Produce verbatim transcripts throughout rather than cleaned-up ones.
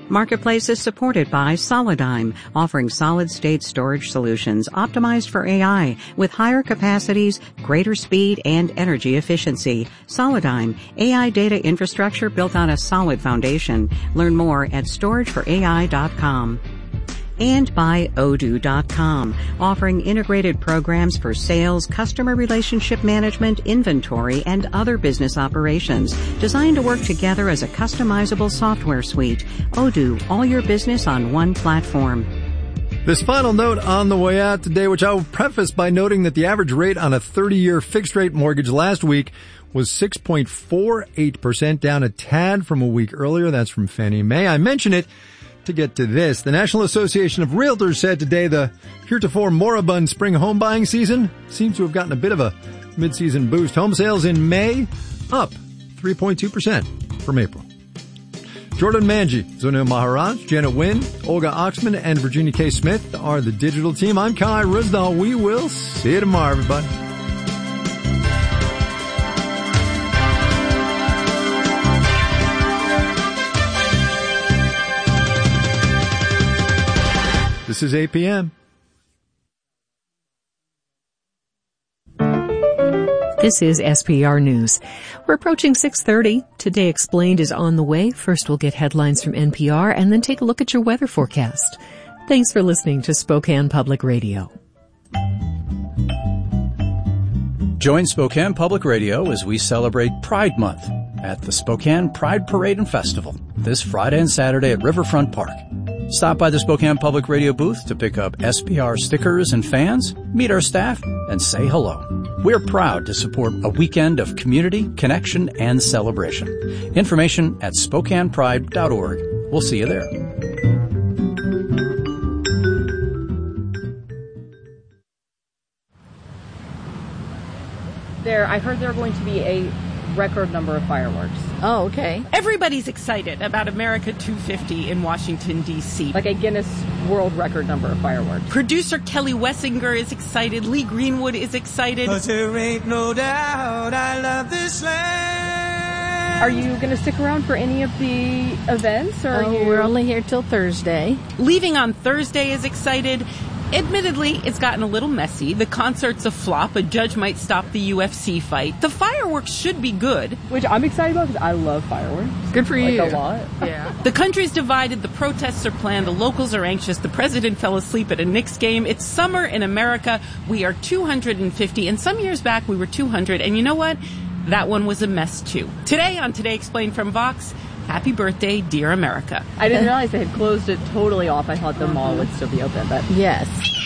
Marketplace is supported by Solidigm, offering solid-state storage solutions optimized for A I with higher capacities, greater speed, and energy efficiency. Solidigm, A I data infrastructure built on a solid foundation. Learn more at storage for A I dot com. And by Odoo dot com, offering integrated programs for sales, customer relationship management, inventory, and other business operations, designed to work together as a customizable software suite. Odoo, all your business on one platform. This final note on the way out today, which I will preface by noting that the average rate on a thirty-year fixed-rate mortgage last week was six point four eight percent, down a tad from a week earlier. That's from Fannie Mae. I mention it to get to this. The National Association of Realtors said today the heretofore moribund spring home buying season seems to have gotten a bit of a mid-season boost. Home sales in May up three point two percent from April. Jordan Manji, Zunil Maharaj, Janet Wynn, Olga Oxman, and Virginia K. Smith are the digital team. I'm Kai Rusdal. We will see you tomorrow, everybody. This is eight p.m. This is S P R News. We're approaching six thirty. Today Explained is on the way. First we'll get headlines from N P R and then take a look at your weather forecast. Thanks for listening to Spokane Public Radio. Join Spokane Public Radio as we celebrate Pride Month at the Spokane Pride Parade and Festival this Friday and Saturday at Riverfront Park. Stop by the Spokane Public Radio booth to pick up S P R stickers and fans, meet our staff, and say hello. We're proud to support a weekend of community, connection, and celebration. Information at spokane pride dot org. We'll see you there. There, I heard there are going to be a record number of fireworks. Oh, okay. Everybody's excited about America two fifty in Washington, D C Like a Guinness World Record number of fireworks. Producer Kelly Wessinger is excited. Lee Greenwood is excited. But there ain't no doubt I love this land. Are you going to stick around for any of the events? Or oh, are you... we're only here till Thursday. Leaving on Thursday is excited. Admittedly, it's gotten a little messy. The concert's a flop. A judge might stop the U F C fight. The fireworks should be good. Which I'm excited about because I love fireworks. Good for like you. Like a lot. Yeah. The country's divided. The protests are planned. The locals are anxious. The president fell asleep at a Knicks game. It's summer in America. We are two hundred fifty. And some years back, we were two hundred. And you know what? That one was a mess, too. Today on Today Explained from Vox, happy birthday, dear America. I didn't realize they had closed it totally off. I thought the mall would still be open, but... Yes.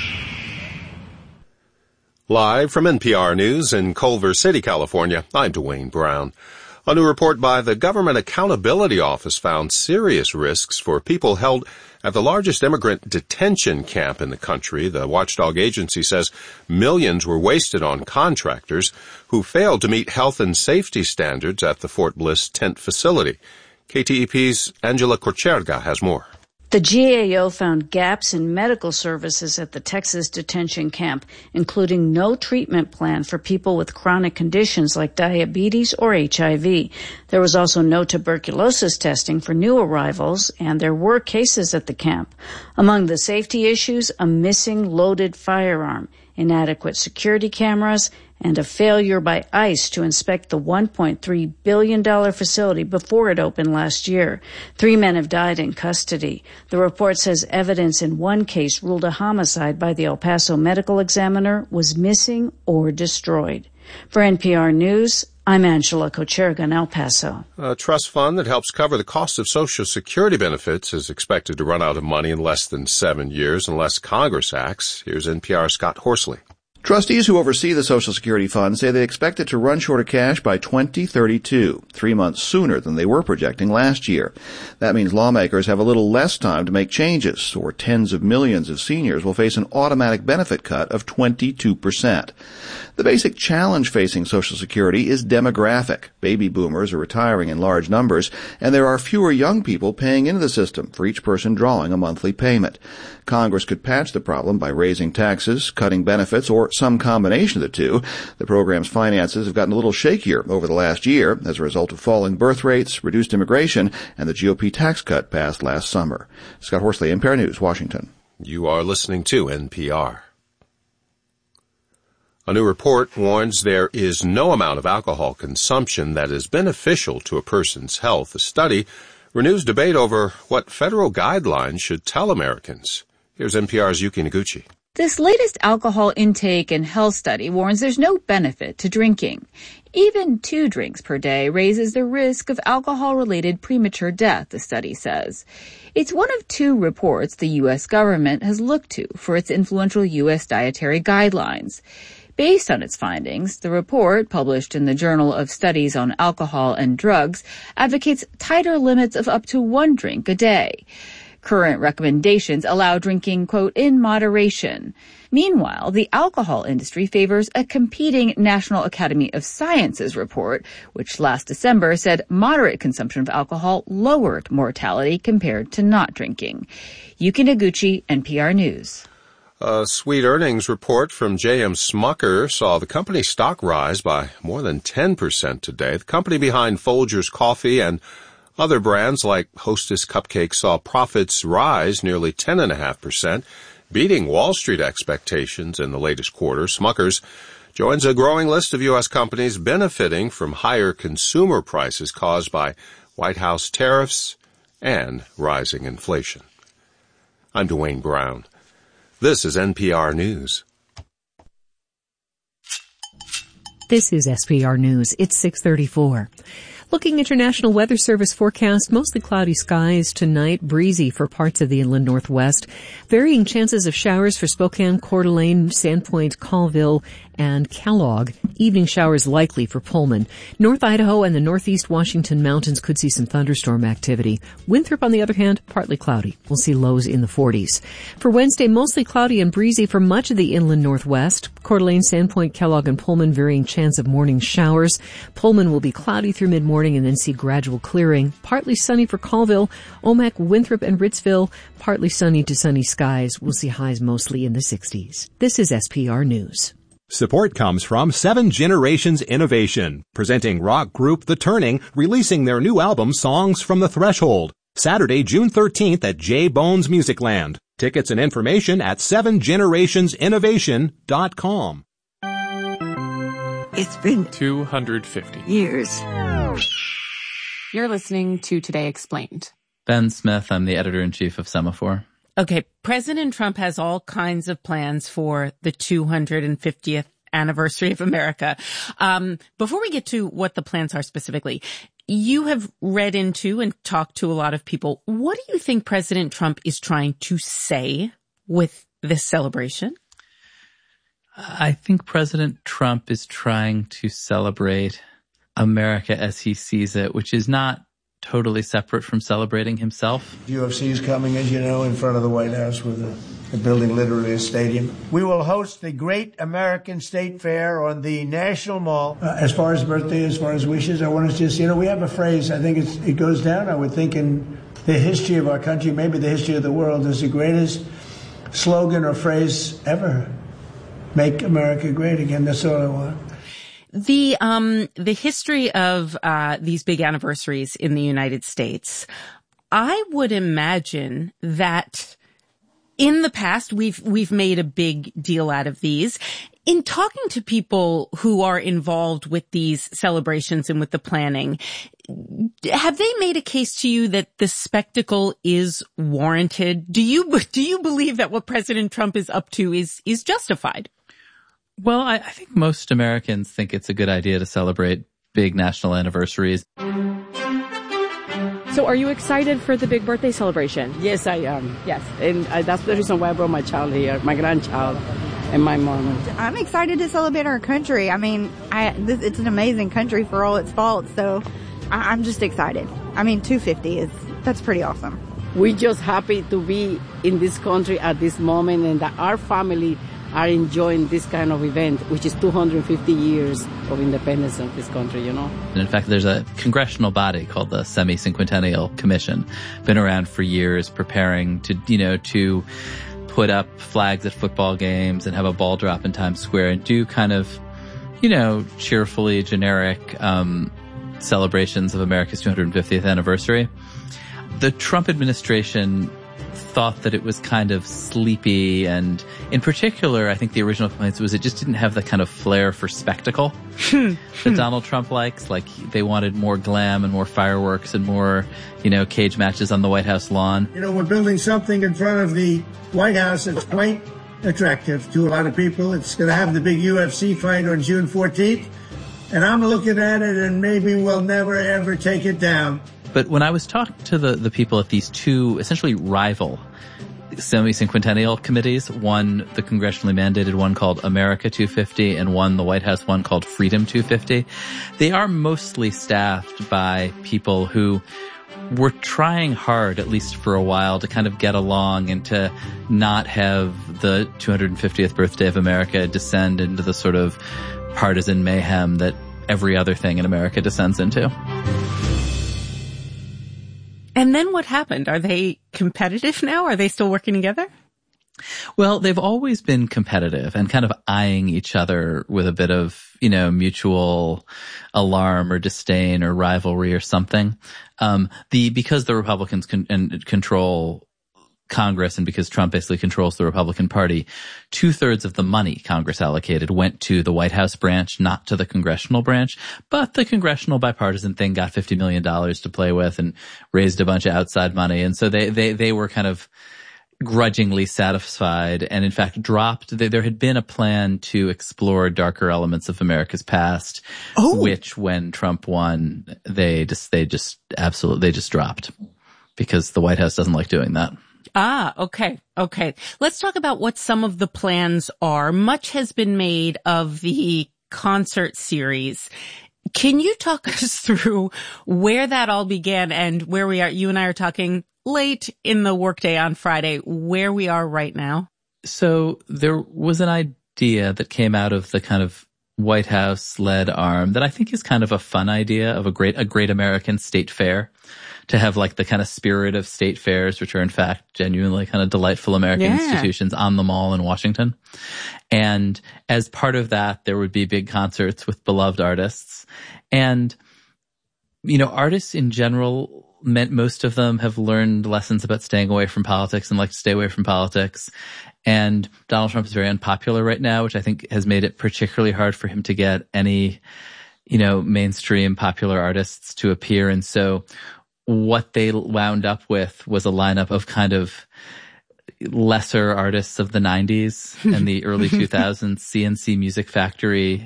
Live from N P R News in Culver City, California, I'm Dwayne Brown. A new report by the Government Accountability Office found serious risks for people held at the largest immigrant detention camp in the country. The watchdog agency says millions were wasted on contractors who failed to meet health and safety standards at the Fort Bliss tent facility. K T E P's Angela Corcherga has more. The G A O found gaps in medical services at the Texas detention camp, including no treatment plan for people with chronic conditions like diabetes or H I V. There was also no tuberculosis testing for new arrivals, and there were cases at the camp. Among the safety issues, a missing loaded firearm, inadequate security cameras, and a failure by ICE to inspect the one point three billion dollars facility before it opened last year. Three men have died in custody. The report says evidence in one case ruled a homicide by the El Paso medical examiner was missing or destroyed. For N P R News, I'm Angela Kocherga in El Paso. A trust fund that helps cover the cost of Social Security benefits is expected to run out of money in less than seven years unless Congress acts. Here's N P R's Scott Horsley. Trustees who oversee the Social Security Fund say they expect it to run short of cash by twenty thirty-two, three months sooner than they were projecting last year. That means lawmakers have a little less time to make changes, or tens of millions of seniors will face an automatic benefit cut of twenty-two percent. The basic challenge facing Social Security is demographic. Baby boomers are retiring in large numbers, and there are fewer young people paying into the system for each person drawing a monthly payment. Congress could patch the problem by raising taxes, cutting benefits, or some combination of the two. The program's finances have gotten a little shakier over the last year as a result of falling birth rates, reduced immigration, and the G O P tax cut passed last summer. Scott Horsley, N P R News, Washington. You are listening to N P R. A new report warns there is no amount of alcohol consumption that is beneficial to a person's health. The study renews debate over what federal guidelines should tell Americans. Here's N P R's Yuki Noguchi. This latest alcohol intake and health study warns there's no benefit to drinking. Even two drinks per day raises the risk of alcohol-related premature death, the study says. It's one of two reports the U S government has looked to for its influential U S dietary guidelines. Based on its findings, the report, published in the Journal of Studies on Alcohol and Drugs, advocates tighter limits of up to one drink a day. Current recommendations allow drinking, quote, in moderation. Meanwhile, the alcohol industry favors a competing National Academy of Sciences report, which last December said moderate consumption of alcohol lowered mortality compared to not drinking. Yuki Noguchi, N P R News. A sweet earnings report from J M Smucker saw the company's stock rise by more than ten percent today. The company behind Folgers Coffee and other brands like Hostess Cupcakes saw profits rise nearly ten point five percent, beating Wall Street expectations in the latest quarter. Smucker's joins a growing list of U S companies benefiting from higher consumer prices caused by White House tariffs and rising inflation. I'm Dwayne Brown. This is N P R News. This is S P R News. It's six thirty-four. Looking at your National Weather Service forecast, mostly cloudy skies tonight, breezy for parts of the inland northwest. Varying chances of showers for Spokane, Coeur d'Alene, Sandpoint, Colville, and Kellogg. Evening showers likely for Pullman. North Idaho and the northeast Washington mountains could see some thunderstorm activity. Winthrop, on the other hand, partly cloudy. We'll see lows in the forties. For Wednesday, mostly cloudy and breezy for much of the inland northwest. Coeur d'Alene, Sandpoint, Kellogg, and Pullman, varying chance of morning showers. Pullman will be cloudy through mid-morning and then see gradual clearing. Partly sunny for Colville, Omak, Winthrop, and Ritzville. Partly sunny to sunny skies. We'll see highs mostly in the sixties. This is S P R News. Support comes from Seven Generations Innovation, presenting rock group The Turning, releasing their new album Songs from the Threshold. Saturday, June thirteenth at J Bones Musicland. Tickets and information at seven generations innovation dot com. It's been two hundred fifty years. You're listening to Today Explained. Ben Smith, I'm the editor-in-chief of Semaphore. Okay, President Trump has all kinds of plans for the two hundred fiftieth anniversary of America. Um, before we get to what the plans are specifically, you have read into and talked to a lot of people. What do you think President Trump is trying to say with this celebration? I think President Trump is trying to celebrate America as he sees it, which is not totally separate from celebrating himself. U F C is coming, as you know, in front of the White House with a, a building literally a stadium. We will host the Great American State Fair on the National Mall. Uh, as far as birthday, as far as wishes, I want to just, you know, we have a phrase, I think it's, it goes down, I would think, in the history of our country, maybe the history of the world, is the greatest slogan or phrase ever. Make America great again. That's all I want. The um the history of uh these big anniversaries in the United States, I would imagine that in the past we've we've made a big deal out of these. In talking to people who are involved with these celebrations and with the planning, have they made a case to you that the spectacle is warranted? Do you do you believe that what President Trump is up to is is justified? Well, I, I think most Americans think it's a good idea to celebrate big national anniversaries. So are you excited for the big birthday celebration? Yes, I am. Yes. And I, that's the reason why I brought my child here, my grandchild, and my mom. I'm excited to celebrate our country. I mean, I, this, it's an amazing country for all its faults, so I, I'm just excited. I mean, two hundred fifty is, that's pretty awesome. We're just happy to be in this country at this moment and that our family are enjoying this kind of event, which is two hundred fifty years of independence of this country, you know. And in fact, there's a congressional body called the Semi-Cinquentennial Commission, been around for years preparing to, you know, to put up flags at football games and have a ball drop in Times Square and do kind of, you know, cheerfully generic um, celebrations of America's two hundred fiftieth anniversary. The Trump administration thought that it was kind of sleepy, and in particular, I think the original complaint was it just didn't have the kind of flair for spectacle that Donald Trump likes. Like, they wanted more glam and more fireworks and more, you know, cage matches on the White House lawn. You know, we're building something in front of the White House that's quite attractive to a lot of people. It's going to have the big U F C fight on June fourteenth, and I'm looking at it, and maybe we'll never, ever take it down. But when I was talking to the, the people at these two essentially rival semi-cinquentennial committees, one the congressionally mandated one called America two fifty and one the White House one called Freedom two fifty, they are mostly staffed by people who were trying hard, at least for a while, to kind of get along and to not have the two hundred fiftieth birthday of America descend into the sort of partisan mayhem that every other thing in America descends into. And then what happened? Are they competitive now? Are they still working together? Well, they've always been competitive and kind of eyeing each other with a bit of, you know, mutual alarm or disdain or rivalry or something. Um, the, because the Republicans con- and control Congress, and because Trump basically controls the Republican Party, two-thirds of the money Congress allocated went to the White House branch, not to the congressional branch. But the congressional bipartisan thing got fifty million dollars to play with and raised a bunch of outside money. And so they, they, they were kind of grudgingly satisfied, and in fact dropped. There had been a plan to explore darker elements of America's past, oh. which when Trump won, they just, they just absolutely, they just dropped because the White House doesn't like doing that. Ah, okay. Okay. Let's talk about what some of the plans are. Much has been made of the concert series. Can you talk us through where that all began and where we are? You and I are talking late in the workday on Friday, where we are right now. So there was an idea that came out of the kind of White House led arm that I think is kind of a fun idea of a great, a great American state fair, to have like the kind of spirit of state fairs, which are in fact genuinely kind of delightful American yeah. institutions on the Mall in Washington. And as part of that, there would be big concerts with beloved artists. And, you know, artists in general, meant most of them have learned lessons about staying away from politics and like to stay away from politics. And Donald Trump is very unpopular right now, which I think has made it particularly hard for him to get any, you know, mainstream popular artists to appear. And so what they wound up with was a lineup of kind of lesser artists of the nineties and the early two thousands, C N C Music Factory,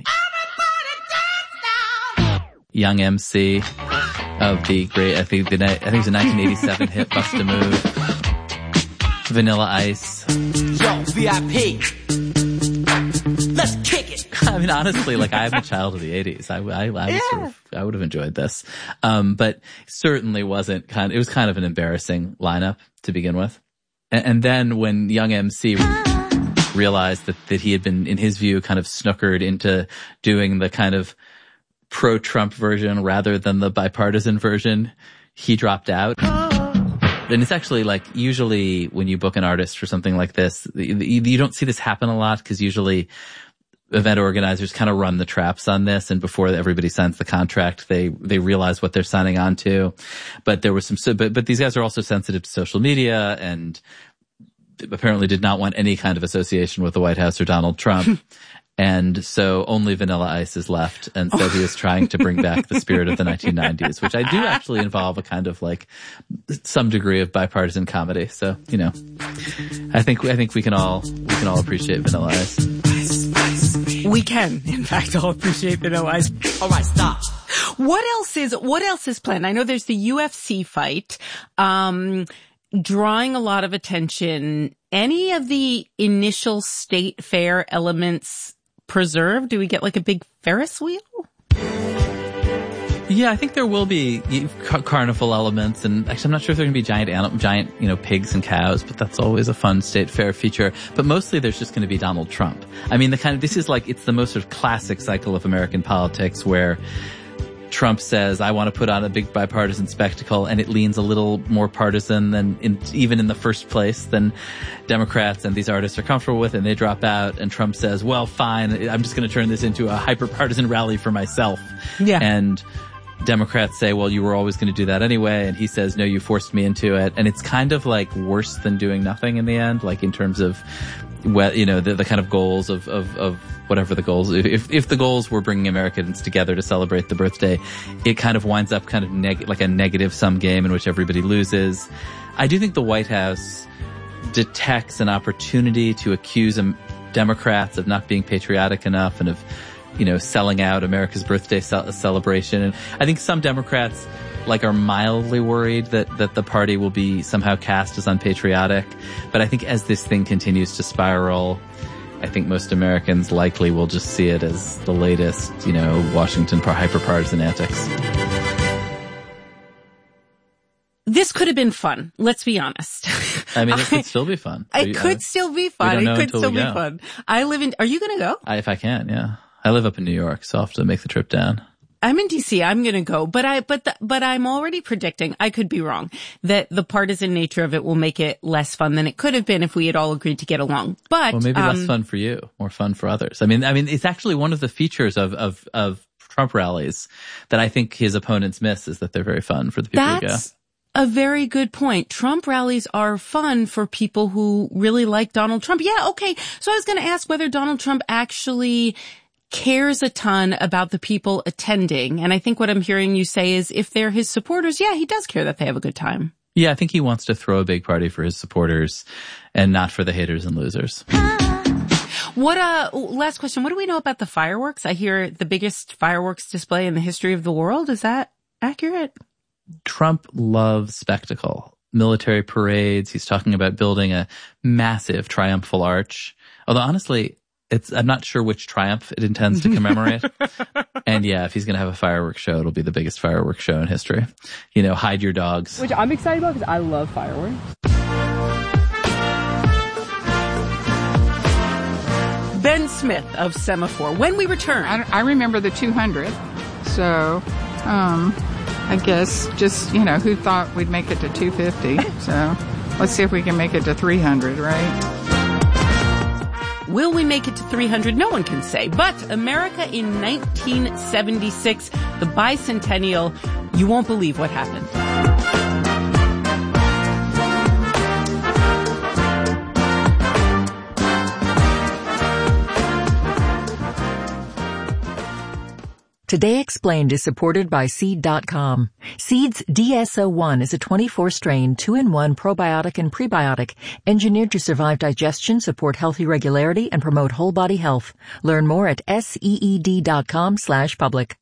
Young M C of the great, I think the, I think it was a nineteen eighty-seven hit Bust a Move, Vanilla Ice. Yo, V I P. Let's kick it. I mean, honestly, like I'm a child of the eighties. I, I, I, was yeah. sort of, I would have enjoyed this. Um, but certainly wasn't kind of, it was kind of an embarrassing lineup to begin with. And, and then when Young M C realized that, that he had been, in his view, kind of snookered into doing the kind of pro-Trump version rather than the bipartisan version, he dropped out. And it's actually like, usually when you book an artist for something like this, you, you don't see this happen a lot because usually event organizers kind of run the traps on this, and before everybody signs the contract, they they realize what they're signing on to. But there was some, but but these guys are also sensitive to social media and apparently did not want any kind of association with the White House or Donald Trump. And so only Vanilla Ice is left, and so he is trying to bring back the spirit of the nineteen nineties, which I do actually involve a kind of like some degree of bipartisan comedy. So, you know, I think I think we can all we can all appreciate Vanilla Ice. We can, in fact, all appreciate Vanilla Ice. All right, stop. What else is what else is planned? I know there's the U F C fight, um, drawing a lot of attention. Any of the initial state fair elements preserved? Do we get like a big Ferris wheel? Yeah, I think there will be car- carnival elements, and actually I'm not sure if there are going to be giant, anim- giant, you know, pigs and cows, but that's always a fun state fair feature. But mostly there's just going to be Donald Trump. I mean, the kind of, this is like, it's the most sort of classic cycle of American politics where Trump says, I want to put on a big bipartisan spectacle, and it leans a little more partisan than in, even in the first place than Democrats and these artists are comfortable with, and they drop out, and Trump says, well, fine, I'm just going to turn this into a hyper-partisan rally for myself. Yeah. And Democrats say, well, you were always going to do that anyway, and he says, no, you forced me into it. And it's kind of like worse than doing nothing in the end, like in terms of, well, you know, the, the kind of goals of, of, of whatever the goals, if, if the goals were bringing Americans together to celebrate the birthday, it kind of winds up kind of neg- like a negative sum game in which everybody loses. I do think the White House detects an opportunity to accuse um, Democrats of not being patriotic enough and of, you know, selling out America's birthday ce- celebration. And I think some Democrats like are mildly worried that, that the party will be somehow cast as unpatriotic. But I think as this thing continues to spiral, I think most Americans likely will just see it as the latest, you know, Washington hyper-partisan antics. This could have been fun. Let's be honest. I mean, it could still be fun. It could still be fun. It could still be fun. I live in, are you going to go? I, if I can, yeah. I live up in New York, so I'll have to make the trip down. I'm in D C. I'm going to go, but I, but, the, but I'm already predicting, I could be wrong, that the partisan nature of it will make it less fun than it could have been if we had all agreed to get along. But, well, maybe um, less fun for you, more fun for others. I mean, I mean, it's actually one of the features of, of, of Trump rallies that I think his opponents miss is that they're very fun for the people who go. That's a very good point. Trump rallies are fun for people who really like Donald Trump. Yeah, okay. So I was going to ask whether Donald Trump actually cares a ton about the people attending. And I think what I'm hearing you say is if they're his supporters, yeah, he does care that they have a good time. Yeah, I think he wants to throw a big party for his supporters and not for the haters and losers. What, uh, last question. What do we know about the fireworks? I hear the biggest fireworks display in the history of the world. Is that accurate? Trump loves spectacle, military parades. He's talking about building a massive triumphal arch. Although honestly, It's, I'm not sure which triumph it intends to commemorate. And yeah, if he's going to have a fireworks show, it'll be the biggest fireworks show in history. You know, hide your dogs. Which I'm excited about because I love fireworks. Ben Smith of Semaphore. When we return. I, I remember the two hundred. So, um, I guess just, you know, who thought we'd make it to two fifty? So let's see if we can make it to three hundred, right? Will we make it to three hundred? No one can say. But America in nineteen seventy-six, the bicentennial, you won't believe what happened. Today Explained is supported by Seed dot com. Seed's D S O one is a twenty-four strain, two in one probiotic and prebiotic, engineered to survive digestion, support healthy regularity, and promote whole body health. Learn more at seed dot com slash public.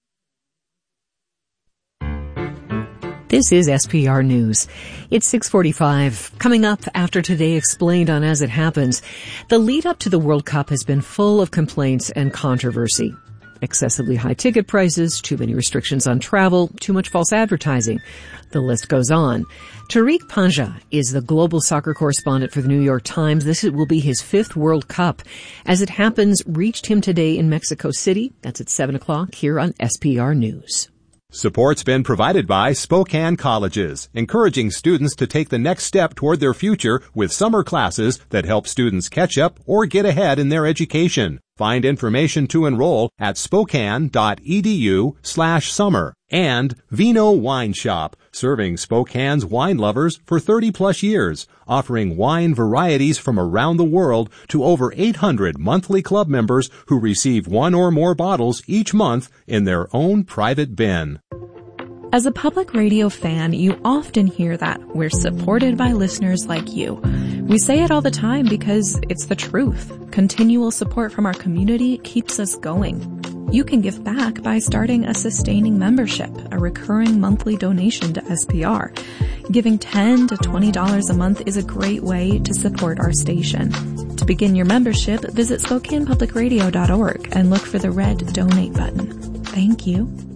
This is S P R News. It's six forty-five. Coming up after Today Explained on As It Happens, the lead up to the World Cup has been full of complaints and controversy. Excessively high ticket prices, too many restrictions on travel, too much false advertising. The list goes on. Tariq Panja is the global soccer correspondent for the New York Times. This will be his fifth World Cup. As It Happens reached him today in Mexico City. That's at seven o'clock here on S P R News. Support's been provided by Spokane Colleges, encouraging students to take the next step toward their future with summer classes that help students catch up or get ahead in their education. Find information to enroll at spokane.edu slash summer. And Vino Wine Shop, serving Spokane's wine lovers for thirty plus years, offering wine varieties from around the world to over eight hundred monthly club members who receive one or more bottles each month in their own private bin. As a public radio fan, you often hear that we're supported by listeners like you. We say it all the time because it's the truth. Continual support from our community keeps us going. You can give back by starting a sustaining membership, a recurring monthly donation to S P R. Giving ten to twenty dollars a month is a great way to support our station. To begin your membership, visit Spokane Public Radio dot org and look for the red donate button. Thank you.